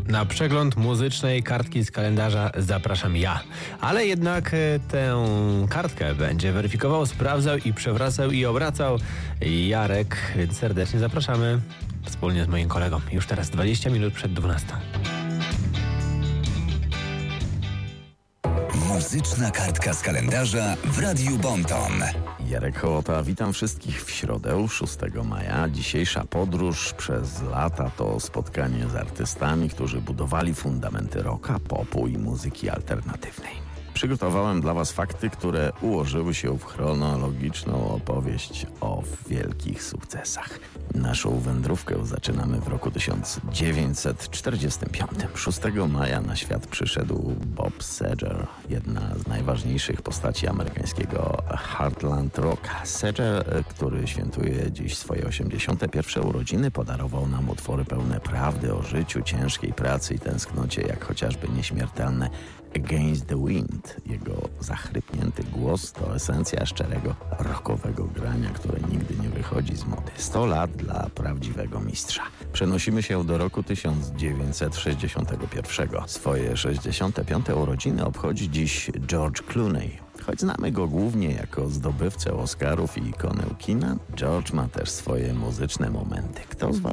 Na przegląd muzycznej kartki z kalendarza zapraszam ja. Ale jednak tę kartkę będzie weryfikował, sprawdzał i przewracał i obracał Jarek. Więc serdecznie zapraszamy wspólnie z moim kolegą. Już teraz 20 minut przed 12. Muzyczna kartka z kalendarza w Radiu Bonton. Jarek Hołota, witam wszystkich w środę 6 maja. Dzisiejsza podróż przez lata to spotkanie z artystami, którzy budowali fundamenty rocka, popu i muzyki alternatywnej. Przygotowałem dla Was fakty, które ułożyły się w chronologiczną opowieść o wielkich sukcesach. Naszą wędrówkę zaczynamy w roku 1945. 6 maja na świat przyszedł Bob Seger, jedna z najważniejszych postaci amerykańskiego Heartland Rocka. Seger, który świętuje dziś swoje 81. urodziny, podarował nam utwory pełne prawdy o życiu, ciężkiej pracy i tęsknocie, jak chociażby nieśmiertelne Against the Wind. Jego zachrypnięty głos to esencja szczerego rockowego grania, które nigdy nie wychodzi z mody. 100 lat dla prawdziwego mistrza. Przenosimy się do roku 1961. Swoje 65. urodziny obchodzi dziś George Clooney. Choć znamy go głównie jako zdobywcę Oscarów i ikonę kina, George ma też swoje muzyczne momenty. Kto z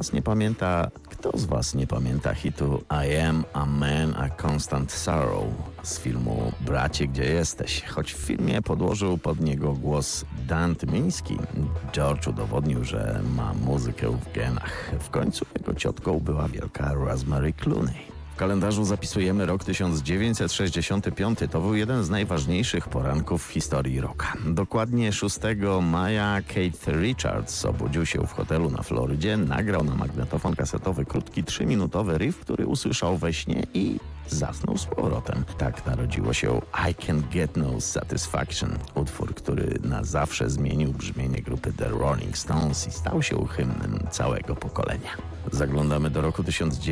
was nie pamięta hitu I Am a Man a Constant Sorrow z filmu Bracie, gdzie jesteś? Choć w filmie podłożył pod niego głos Dan Tymiński, George udowodnił, że ma muzykę w genach. W końcu jego ciotką była wielka Rosemary Clooney. W kalendarzu zapisujemy rok 1965. To był jeden z najważniejszych poranków w historii rocka. Dokładnie 6 maja Keith Richards obudził się w hotelu na Florydzie, nagrał na magnetofon kasetowy krótki 3-minutowy riff, który usłyszał we śnie i zasnął z powrotem. Tak narodziło się I Can't Get No Satisfaction, utwór, który na zawsze zmienił brzmienie grupy The Rolling Stones i stał się hymnem całego pokolenia. Zaglądamy do roku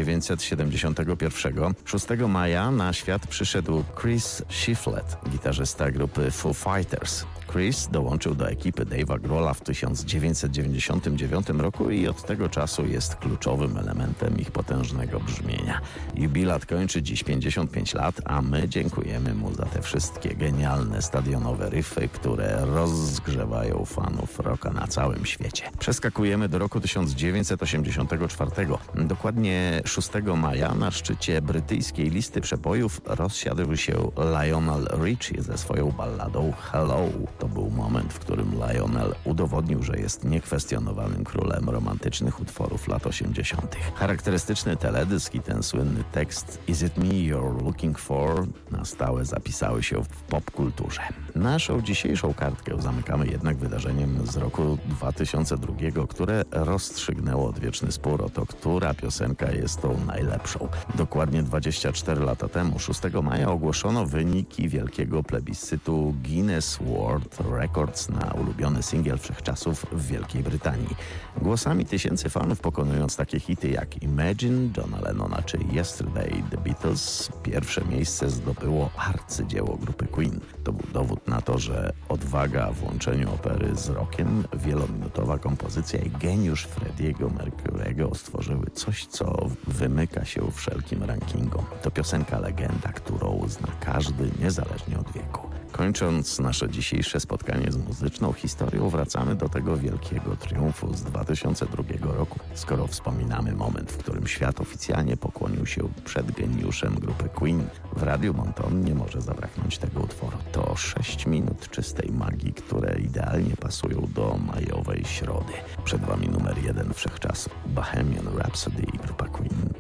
1971. 6 maja na świat przyszedł Chris Shiflett, gitarzysta grupy Foo Fighters. Chris dołączył do ekipy Dave'a Grohla w 1999 roku i od tego czasu jest kluczowym elementem ich potężnego brzmienia. Jubilat kończy dziś 55 lat, a my dziękujemy mu za te wszystkie genialne stadionowe riffy, które rozgrzewają fanów rocka na całym świecie. Przeskakujemy do roku 1984. Dokładnie 6 maja na szczycie brytyjskiej listy przebojów rozsiadł się Lionel Richie ze swoją balladą Hello. To był moment, w którym Lionel udowodnił, że jest niekwestionowanym królem romantycznych utworów lat 80. Charakterystyczny teledysk i ten słynny tekst Is it me you're looking for na stałe zapisały się w popkulturze. Naszą dzisiejszą kartkę zamykamy jednak wydarzeniem z roku 2002, które rozstrzygnęło odwieczny spór o to, która piosenka jest tą najlepszą. Dokładnie 24 lata temu, 6 maja, ogłoszono wyniki wielkiego plebiscytu Guinness World Records na ulubiony singiel wszechczasów w Wielkiej Brytanii. Głosami tysięcy fanów pokonując takie hity jak Imagine, Johna Lennona czy Yesterday, The Beatles, pierwsze miejsce zdobyło arcydzieło grupy Queen. To był dowód na to, że odwaga w łączeniu opery z rockiem, wielominutowa kompozycja i geniusz Freddie'ego Mercury'ego stworzyły coś, co wymyka się wszelkim rankingom. To piosenka legenda, którą zna każdy, niezależnie od wieku. Kończąc nasze dzisiejsze spotkanie z muzyczną historią, wracamy do tego wielkiego triumfu z 2002 roku. Skoro wspominamy moment, w którym świat oficjalnie pokłonił się przed geniuszem grupy Queen, w Radiu Bonton nie może zabraknąć tego utworu. To 6 minut czystej magii, które idealnie pasują do majowej środy. Przed Wami numer 1 wszechczasu, Bohemian Rhapsody i grupa Queen.